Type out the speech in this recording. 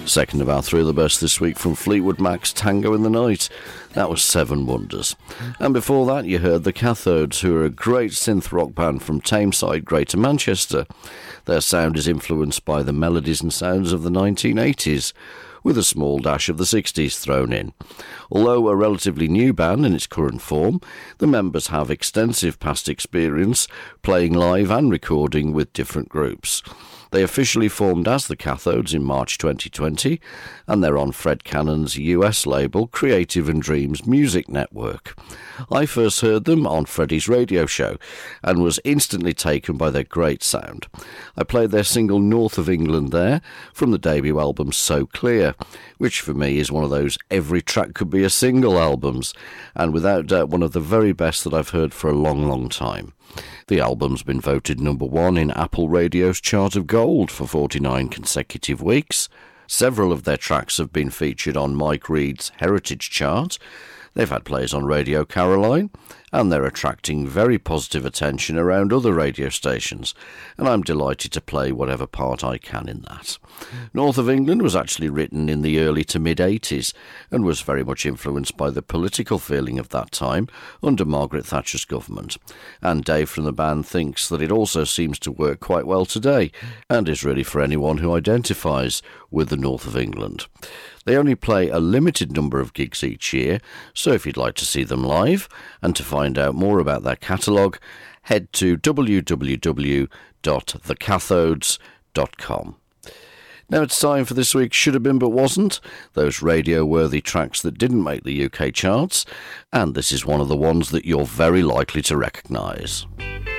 Second of our three of the best this week from Fleetwood Mac's Tango in the Night. That was Seven Wonders. And before that you heard the Cathodes, who are a great synth rock band from Tameside, Greater Manchester. Their sound is influenced by the melodies and sounds of the 1980s, with a small dash of the 60s thrown in. Although a relatively new band in its current form, the members have extensive past experience playing live and recording with different groups. They officially formed as the Cathodes in March 2020, and they're on Fred Cannon's US label Creative and Dreams Music Network. I first heard them on Freddie's radio show and was instantly taken by their great sound. I played their single North of England there from the debut album So Clear, which for me is one of those every track could be a single albums, and without doubt one of the very best that I've heard for a long, long time. The album's been voted number one in Apple Radio's chart of gold for 49 consecutive weeks. Several of their tracks have been featured on Mike Reed's Heritage chart. They've had plays on Radio Caroline, and they're attracting very positive attention around other radio stations, and I'm delighted to play whatever part I can in that. North of England was actually written in the early to mid-80s and was very much influenced by the political feeling of that time under Margaret Thatcher's government, and Dave from the band thinks that it also seems to work quite well today and is really for anyone who identifies with the North of England. They only play a limited number of gigs each year, so if you'd like to see them live and to find out more about their catalogue, head to www.thecathodes.com. Now it's time for this week's Should Have Been But Wasn't, those radio-worthy tracks that didn't make the UK charts, and this is one of the ones that you're very likely to recognise.